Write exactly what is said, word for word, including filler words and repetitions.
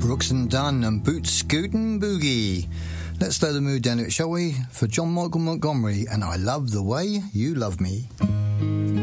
Brooks and Dunn and Boot Scootin' Boogie. Let's slow the mood down a bit, shall we? For John Michael Montgomery and I Love the Way You Love Me.